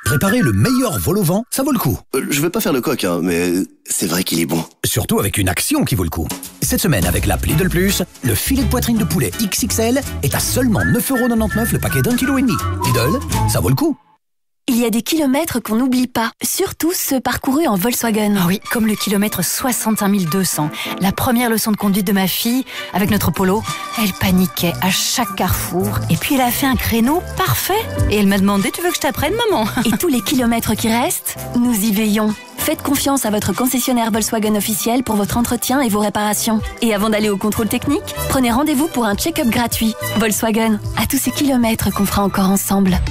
Réparer le meilleur vol au vent, ça vaut le coup. Je vais pas faire le coq, mais c'est vrai qu'il est bon. Surtout avec une action qui vaut le coup. Cette semaine, avec l'app Lidl Plus, le filet de poitrine de poulet XXL est à seulement 9,99€ le paquet d'1,5 kg. Lidl, ça vaut le coup. Il y a des kilomètres qu'on n'oublie pas, surtout ceux parcourus en Volkswagen. Ah oui, comme le kilomètre 65 200. La première leçon de conduite de ma fille, avec notre Polo, elle paniquait à chaque carrefour. Et puis elle a fait un créneau parfait. Et elle m'a demandé, tu veux que je t'apprenne, maman? Et tous les kilomètres qui restent, nous y veillons. Faites confiance à votre concessionnaire Volkswagen officiel pour votre entretien et vos réparations. Et avant d'aller au contrôle technique, prenez rendez-vous pour un check-up gratuit. Volkswagen, à tous ces kilomètres qu'on fera encore ensemble.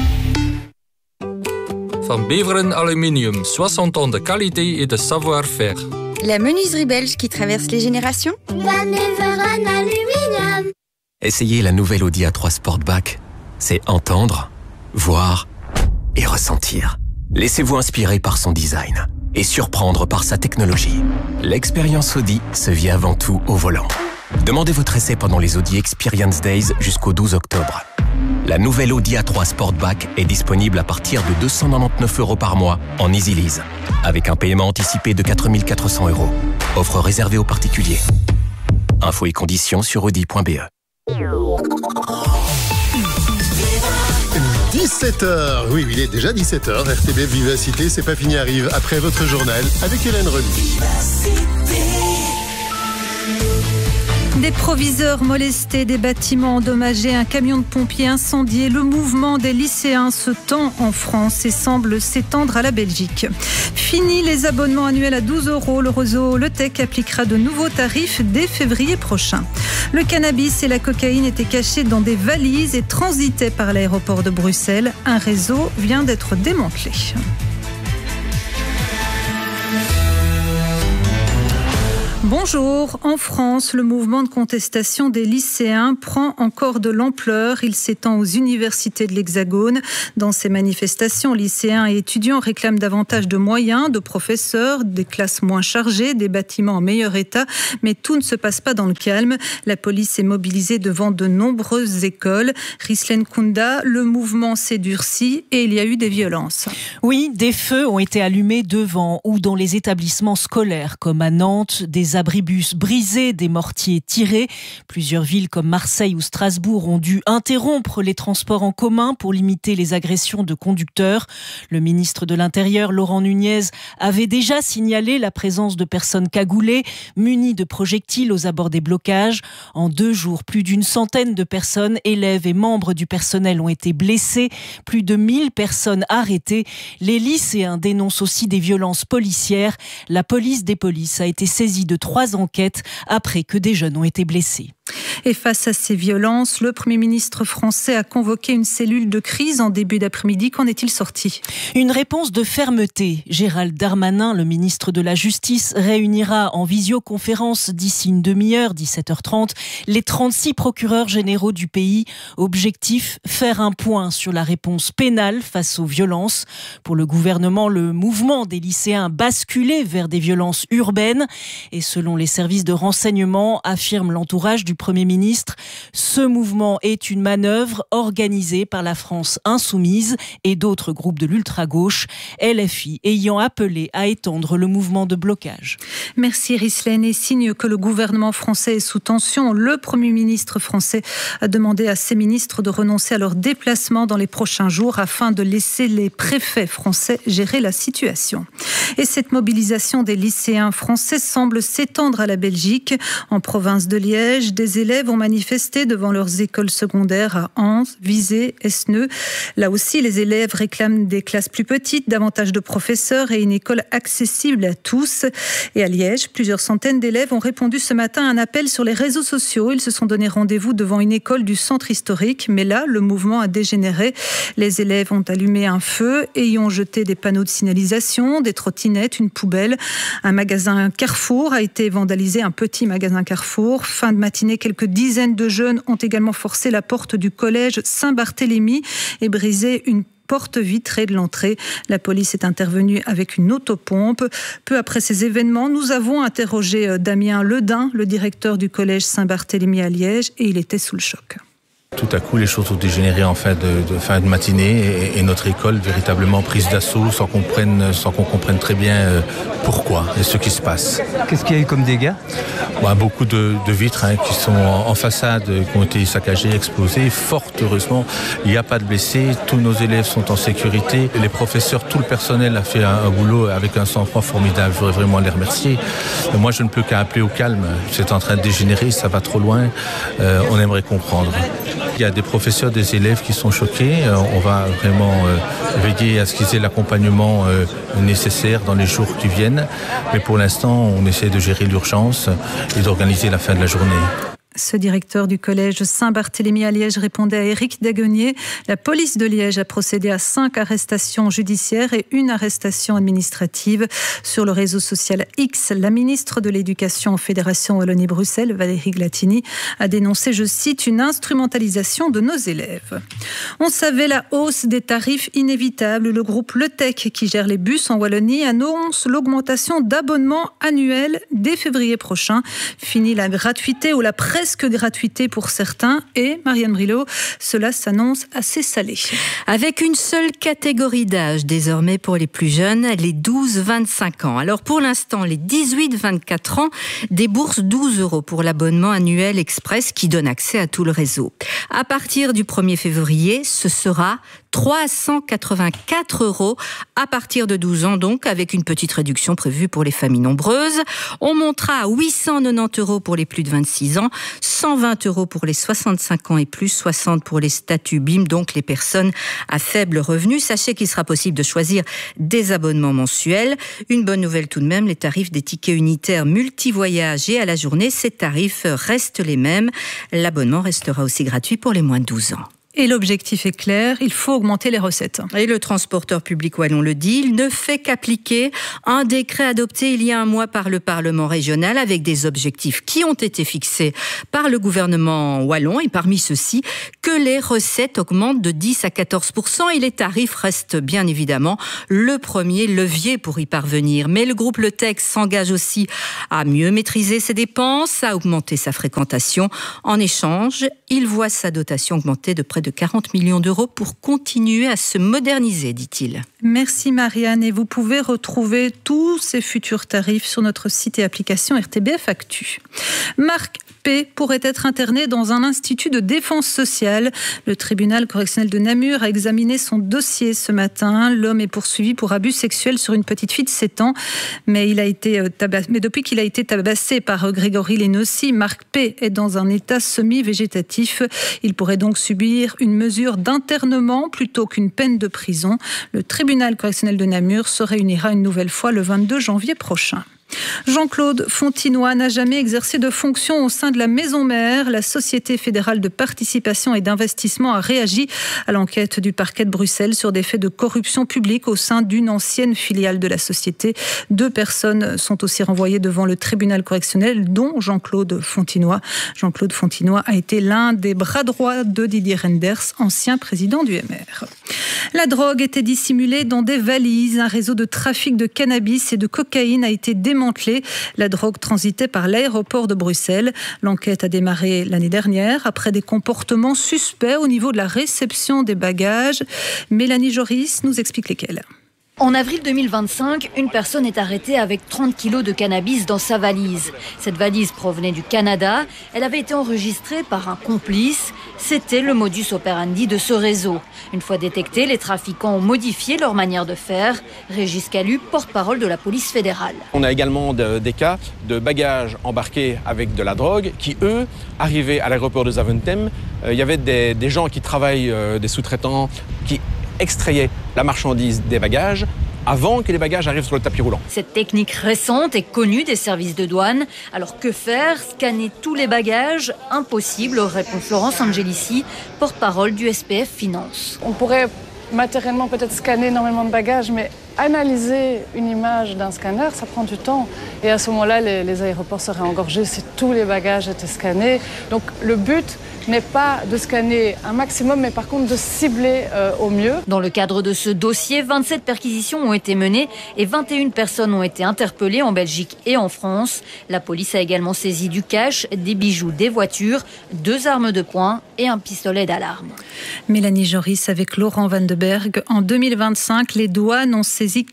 Van Beveren Aluminium, 60 ans de qualité et de savoir-faire. La menuiserie belge qui traverse les générations. Van Beveren Aluminium. Essayez la nouvelle Audi A3 Sportback. C'est entendre, voir et ressentir. Laissez-vous inspirer par son design et surprendre par sa technologie. L'expérience Audi se vit avant tout au volant. Demandez votre essai pendant les Audi Experience Days jusqu'au 12 octobre. La nouvelle Audi A3 Sportback est disponible à partir de 299€ par mois en Easy Lease, avec un paiement anticipé de 4 400€. Offre réservée aux particuliers. Infos et conditions sur audi.be. 17h, oui, il est déjà 17h. RTB Vivacité, c'est pas fini, arrive après votre journal avec Hélène Remy. Des proviseurs molestés, des bâtiments endommagés, un camion de pompiers incendié. Le mouvement des lycéens se tend en France et semble s'étendre à la Belgique. Fini les abonnements annuels à 12€. Le réseau Le Tech appliquera de nouveaux tarifs dès février prochain. Le cannabis et la cocaïne étaient cachés dans des valises et transitaient par l'aéroport de Bruxelles. Un réseau vient d'être démantelé. Bonjour. En France, le mouvement de contestation des lycéens prend encore de l'ampleur. Il s'étend aux universités de l'Hexagone. Dans ces manifestations, lycéens et étudiants réclament davantage de moyens, de professeurs, des classes moins chargées, des bâtiments en meilleur état. Mais tout ne se passe pas dans le calme. La police est mobilisée devant de nombreuses écoles. Rislène Kounda, le mouvement s'est durci et il y a eu des violences. Oui, des feux ont été allumés devant ou dans les établissements scolaires, comme à Nantes, des abribus brisés, des mortiers tirés. Plusieurs villes comme Marseille ou Strasbourg ont dû interrompre les transports en commun pour limiter les agressions de conducteurs. Le ministre de l'Intérieur, Laurent Nunez, avait déjà signalé la présence de personnes cagoulées, munies de projectiles aux abords des blocages. En 2 jours, plus d'une centaine de personnes, élèves et membres du personnel ont été blessés, plus de 1000 personnes arrêtées. Les lycéens dénoncent aussi des violences policières. La police des polices a été saisie de 3 enquêtes après que des jeunes ont été blessés. Et face à ces violences, le Premier ministre français a convoqué une cellule de crise en début d'après-midi. Qu'en est-il sorti ? Une réponse de fermeté. Gérald Darmanin, le ministre de la Justice, réunira en visioconférence d'ici une demi-heure, 17h30, les 36 procureurs généraux du pays. Objectif, faire un point sur la réponse pénale face aux violences. Pour le gouvernement, le mouvement des lycéens basculait vers des violences urbaines. Et selon les services de renseignement, affirme l'entourage du Premier ministre, ce mouvement est une manœuvre organisée par la France insoumise et d'autres groupes de l'ultra-gauche, LFI ayant appelé à étendre le mouvement de blocage. Merci Rislène. Et signe que le gouvernement français est sous tension, le Premier ministre français a demandé à ses ministres de renoncer à leurs déplacements dans les prochains jours afin de laisser les préfets français gérer la situation. Et cette mobilisation des lycéens français semble s'étendre à la Belgique. En province de Liège, des élèves ont manifesté devant leurs écoles secondaires à Anse, Visé, Esneux. Là aussi, les élèves réclament des classes plus petites, davantage de professeurs et une école accessible à tous. Et à Liège, plusieurs centaines d'élèves ont répondu ce matin à un appel sur les réseaux sociaux. Ils se sont donné rendez-vous devant une école du centre historique. Mais là, le mouvement a dégénéré. Les élèves ont allumé un feu et y ont jeté des panneaux de signalisation, des trottinettes, une poubelle. Un magasin Carrefour a été vandalisé, un petit magasin Carrefour. Fin de matinée, quelques dizaines de jeunes ont également forcé la porte du collège Saint-Barthélemy et brisé une porte vitrée de l'entrée. La police est intervenue avec une autopompe. Peu après ces événements, nous avons interrogé Damien Ledin, le directeur du collège Saint-Barthélemy à Liège, et il était sous le choc. Tout à coup, les choses ont dégénéré en fin de matinée et notre école véritablement prise d'assaut sans qu'on comprenne très bien pourquoi et ce qui se passe. Qu'est-ce qu'il y a eu comme dégâts ? Beaucoup de vitres qui sont en façade, qui ont été saccagées, explosées. Fort heureusement, il n'y a pas de blessés. Tous nos élèves sont en sécurité. Les professeurs, tout le personnel a fait un boulot avec un sang-froid formidable. Je voudrais vraiment les remercier. Moi, je ne peux qu'à appeler au calme. C'est en train de dégénérer, ça va trop loin. On aimerait comprendre. Il y a des professeurs, des élèves qui sont choqués. On va vraiment veiller à ce qu'ils aient l'accompagnement nécessaire dans les jours qui viennent. Mais pour l'instant, on essaie de gérer l'urgence et d'organiser la fin de la journée. Ce directeur du collège Saint-Barthélemy à Liège répondait à Éric Daguenier. La police de Liège a procédé à 5 arrestations judiciaires et 1 arrestation administrative. Sur le réseau social X, la ministre de l'Éducation en Fédération Wallonie-Bruxelles, Valérie Glatini, a dénoncé, je cite, une instrumentalisation de nos élèves. On savait la hausse des tarifs inévitable. Le groupe Le Tech, qui gère les bus en Wallonie, annonce l'augmentation d'abonnements annuels dès février prochain. Fini la gratuité ou la presque gratuité pour certains et, Marianne Brilot, cela s'annonce assez salé. Avec une seule catégorie d'âge désormais pour les plus jeunes, les 12-25 ans. Alors pour l'instant, les 18-24 ans déboursent 12 € pour l'abonnement annuel Express qui donne accès à tout le réseau. À partir du 1er février, ce sera 384 € à partir de 12 ans, donc avec une petite réduction prévue pour les familles nombreuses. On montera à 890 € pour les plus de 26 ans, 120 € pour les 65 ans et plus, 60 pour les statuts BIM, donc les personnes à faible revenu. Sachez qu'il sera possible de choisir des abonnements mensuels. Une bonne nouvelle tout de même, les tarifs des tickets unitaires multi-voyage et à la journée, ces tarifs restent les mêmes. L'abonnement restera aussi gratuit pour les moins de 12 ans. Et l'objectif est clair, il faut augmenter les recettes. Et le transporteur public wallon le dit, il ne fait qu'appliquer un décret adopté il y a un mois par le Parlement régional avec des objectifs qui ont été fixés par le gouvernement wallon et parmi ceux-ci, que les recettes augmentent de 10 à 14% et les tarifs restent bien évidemment le premier levier pour y parvenir. Mais le groupe Le Tech s'engage aussi à mieux maîtriser ses dépenses, à augmenter sa fréquentation. En échange, il voit sa dotation augmenter de près de 40 millions d'euros pour continuer à se moderniser, dit-il. Merci Marianne, et vous pouvez retrouver tous ces futurs tarifs sur notre site et application RTBF Actu. Marc P. pourrait être interné dans un institut de défense sociale. Le tribunal correctionnel de Namur a examiné son dossier ce matin. L'homme est poursuivi pour abus sexuels sur une petite fille de 7 ans. Mais depuis qu'il a été tabassé par Grégory Lénossi, Marc P. est dans un état semi-végétatif. Il pourrait donc subir une mesure d'internement plutôt qu'une peine de prison. Le tribunal correctionnel de Namur se réunira une nouvelle fois le 22 janvier prochain. Jean-Claude Fontinoy n'a jamais exercé de fonction au sein de la Maison Mère. La Société fédérale de participation et d'investissement a réagi à l'enquête du parquet de Bruxelles sur des faits de corruption publique au sein d'une ancienne filiale de la société. 2 personnes sont aussi renvoyées devant le tribunal correctionnel, dont Jean-Claude Fontinoy. Jean-Claude Fontinoy a été l'un des bras droits de Didier Reynders, ancien président du MR. La drogue était dissimulée dans des valises. Un réseau de trafic de cannabis et de cocaïne a été démantelé. La drogue transitait par l'aéroport de Bruxelles. L'enquête a démarré l'année dernière après des comportements suspects au niveau de la réception des bagages. Mélanie Joris nous explique lesquels. En avril 2025, une personne est arrêtée avec 30 kilos de cannabis dans sa valise. Cette valise provenait du Canada. Elle avait été enregistrée par un complice. C'était le modus operandi de ce réseau. Une fois détectés, les trafiquants ont modifié leur manière de faire. Régis Calu, porte-parole de la police fédérale. On a également des cas de bagages embarqués avec de la drogue qui, eux, arrivaient à l'aéroport de Zaventem. Il y avait des gens qui travaillent, des sous-traitants, qui extrayaient la marchandise des bagages avant que les bagages arrivent sur le tapis roulant. Cette technique récente est connue des services de douane. Alors que faire? Scanner tous les bagages? Impossible, répond Florence Angelici, porte-parole du SPF Finance. On pourrait matériellement peut-être scanner énormément de bagages, mais analyser une image d'un scanner, ça prend du temps. Et à ce moment-là, les aéroports seraient engorgés. C'est tous les bagages étaient scannés. Donc le but n'est pas de scanner un maximum, mais par contre de cibler au mieux. Dans le cadre de ce dossier, 27 perquisitions ont été menées et 21 personnes ont été interpellées en Belgique et en France. La police a également saisi du cash, des bijoux, des voitures, 2 armes de poing et un pistolet d'alarme. Mélanie Joris avec Laurent Van de Berg. En 2025, les douanes ont saisi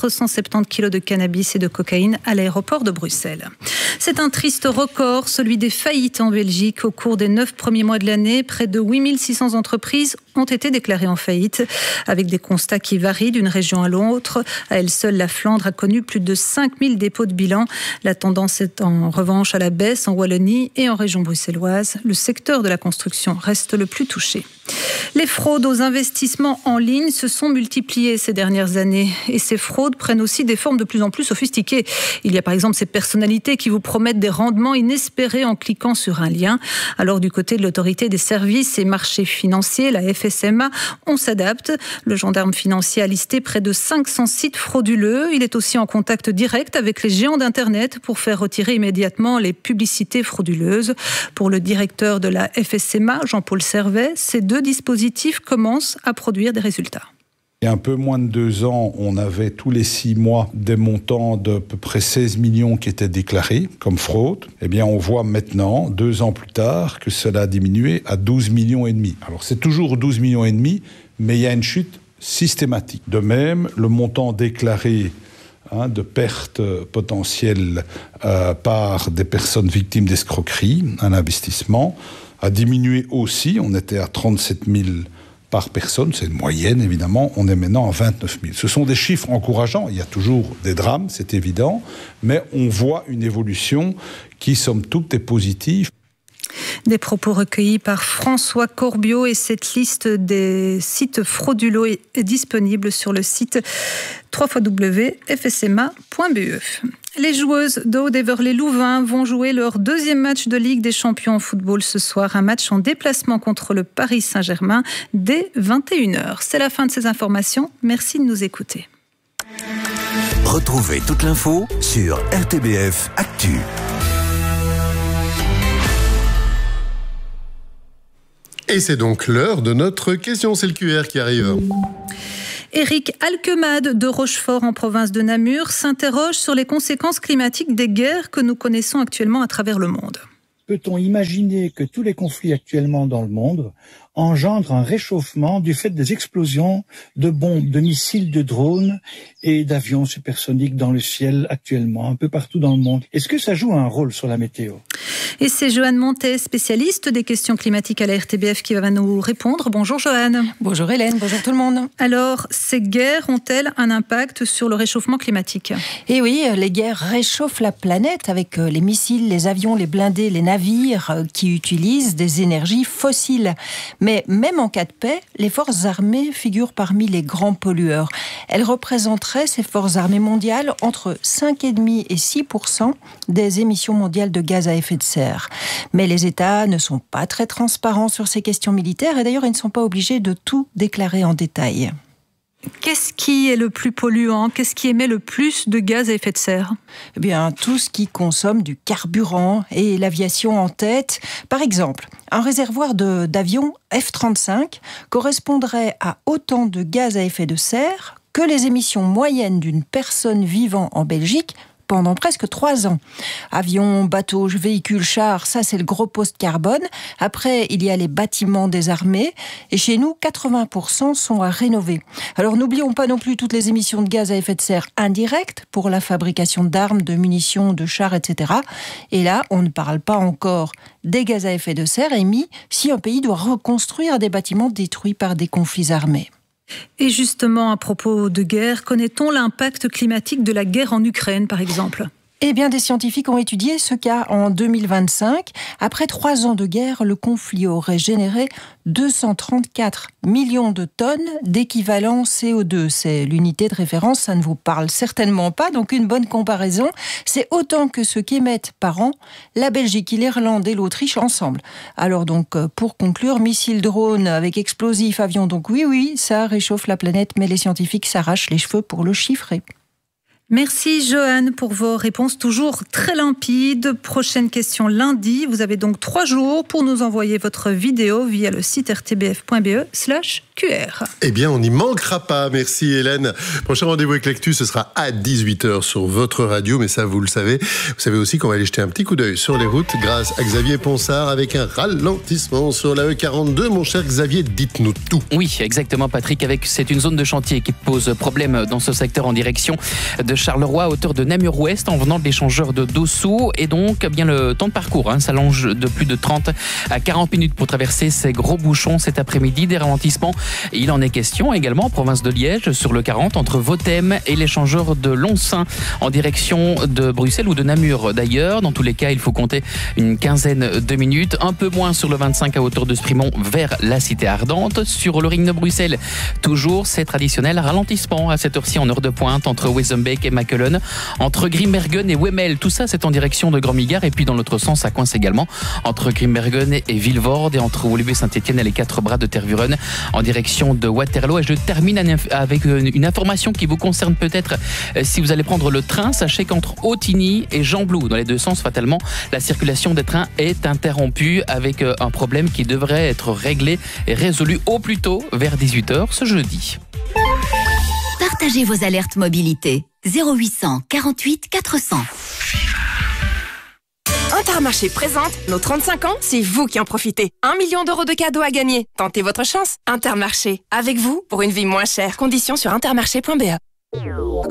470 kilos de cannabis et de cocaïne à l'aéroport de Bruxelles. C'est un triste record, celui des faillites en Belgique. Au cours des 9 premiers mois de l'année, près de 8600 entreprises ont été déclarées en faillite, avec des constats qui varient d'une région à l'autre. À elle seule, la Flandre a connu plus de 5000 dépôts de bilan. La tendance est en revanche à la baisse en Wallonie et en région bruxelloise. Le secteur de la construction reste le plus touché. Les fraudes aux investissements en ligne se sont multipliées ces dernières années et ces fraudes prennent aussi des formes de plus en plus sophistiquées. Il y a par exemple ces personnalités qui vous promettent des rendements inespérés en cliquant sur un lien. Alors du côté de l'autorité des services et marchés financiers, la FSMA, on s'adapte. Le gendarme financier a listé près de 500 sites frauduleux. Il est aussi en contact direct avec les géants d'Internet pour faire retirer immédiatement les publicités frauduleuses. Pour le directeur de la FSMA, Jean-Paul Servet, ces 2 dispositifs commencent à produire des résultats. Il y a un peu moins de 2 ans, on avait tous les 6 mois des montants de peu près 16 millions qui étaient déclarés comme fraude. Eh bien, on voit maintenant, 2 ans plus tard, que cela a diminué à 12 millions et demi. Alors, c'est toujours 12 millions et demi, mais il y a une chute systématique. De même, le montant déclaré de pertes potentielles par des personnes victimes d'escroquerie, un investissement, a diminué aussi. On était à 37 000 par personne, c'est une moyenne évidemment, on est maintenant à 29 000. Ce sont des chiffres encourageants, il y a toujours des drames, c'est évident, mais on voit une évolution qui, somme toute, est positive. Des propos recueillis par François Corbiot et cette liste des sites frauduleux est disponible sur le site www.fsma.be. Les joueuses d'Aude-Heverlee-Louvain vont jouer leur 2e match de Ligue des Champions en football ce soir. Un match en déplacement contre le Paris Saint-Germain dès 21h. C'est la fin de ces informations. Merci de nous écouter. Retrouvez toute l'info sur RTBF Actu. Et c'est donc l'heure de notre question. C'est le QR qui arrive. Éric Alquemade de Rochefort en province de Namur s'interroge sur les conséquences climatiques des guerres que nous connaissons actuellement à travers le monde. Peut-on imaginer que tous les conflits actuellement dans le monde engendrent un réchauffement du fait des explosions de bombes, de missiles, de drones et d'avions supersoniques dans le ciel actuellement, un peu partout dans le monde? Est-ce que ça joue un rôle sur la météo? Et c'est Joanne Montet, spécialiste des questions climatiques à la RTBF, qui va nous répondre. Bonjour Joanne. Bonjour Hélène, bonjour tout le monde. Alors, ces guerres ont-elles un impact sur le réchauffement climatique? Eh oui, les guerres réchauffent la planète avec les missiles, les avions, les blindés, les navires qui utilisent des énergies fossiles. Mais même en cas de paix, les forces armées figurent parmi les grands pollueurs. Elles représenteraient, ces forces armées mondiales, entre 5,5 et 6% des émissions mondiales de gaz à effet de serre. Mais les États ne sont pas très transparents sur ces questions militaires et d'ailleurs ils ne sont pas obligés de tout déclarer en détail. Qu'est-ce qui est le plus polluant? Qu'est-ce qui émet le plus de gaz à effet de serre? Eh bien, tout ce qui consomme du carburant et l'aviation en tête. Par exemple, un réservoir d'avions F-35 correspondrait à autant de gaz à effet de serre que les émissions moyennes d'une personne vivant en Belgique pendant presque 3 ans. Avions, bateaux, véhicules, chars, ça c'est le gros poste carbone. Après, il y a les bâtiments des armées. Et chez nous, 80% sont à rénover. Alors n'oublions pas non plus toutes les émissions de gaz à effet de serre indirectes pour la fabrication d'armes, de munitions, de chars, etc. Et là, on ne parle pas encore des gaz à effet de serre émis si un pays doit reconstruire des bâtiments détruits par des conflits armés. Et justement, à propos de guerre, connaît-on l'impact climatique de la guerre en Ukraine, par exemple ? Eh bien, des scientifiques ont étudié ce cas en 2025. Après 3 ans de guerre, le conflit aurait généré 234 millions de tonnes d'équivalent CO2. C'est l'unité de référence, ça ne vous parle certainement pas. Donc, une bonne comparaison, c'est autant que ce qu'émettent par an la Belgique, l'Irlande et l'Autriche ensemble. Alors donc, pour conclure, missiles, drones avec explosifs, avions. Donc oui, ça réchauffe la planète, mais les scientifiques s'arrachent les cheveux pour le chiffrer. Merci Johan pour vos réponses toujours très limpides. Prochaine question lundi. Vous avez donc 3 jours pour nous envoyer votre vidéo via le site rtbf.be/QR. Eh bien, on n'y manquera pas. Merci Hélène. Prochain rendez-vous avec l'actu, ce sera à 18h sur votre radio. Mais ça, vous le savez. Vous savez aussi qu'on va aller jeter un petit coup d'œil sur les routes grâce à Xavier Ponsard avec un ralentissement sur la E42. Mon cher Xavier, dites-nous tout. Oui, exactement Patrick. C'est une zone de chantier qui pose problème dans ce secteur en direction de Charleroi à hauteur de Namur-Ouest en venant de l'échangeur de Dossou. Et donc, bien le temps de parcours s'allonge de plus de 30 à 40 minutes pour traverser ces gros bouchons cet après-midi. Des ralentissements, il en est question également en province de Liège sur le 40 entre Vothem et l'échangeur de Lonsin en direction de Bruxelles ou de Namur d'ailleurs. Dans tous les cas, il faut compter une quinzaine de minutes. Un peu moins sur le 25 à hauteur de Sprimont vers la Cité Ardente. Sur le ring de Bruxelles, toujours ces traditionnels ralentissements à cette heure-ci en heure de pointe entre Wezenbeek et Makelen, entre Grimbergen et Wemmel. Tout ça, c'est en direction de Grand-Migard. Et puis dans l'autre sens, ça coince également entre Grimbergen et Vilvoorde et entre Woluwe-Saint-Étienne et les 4 bras de Tervuren en direction de Waterloo. Et je termine avec une information qui vous concerne peut-être si vous allez prendre le train. Sachez qu'entre Autigny et Gembloux, dans les deux sens, fatalement, la circulation des trains est interrompue avec un problème qui devrait être réglé et résolu au plus tôt vers 18h ce jeudi. Partagez vos alertes mobilité. 0800 48 400. Intermarché présente nos 35 ans, c'est vous qui en profitez. 1 million d'euros de cadeaux à gagner. Tentez votre chance. Intermarché, avec vous pour une vie moins chère. Conditions sur intermarché.be.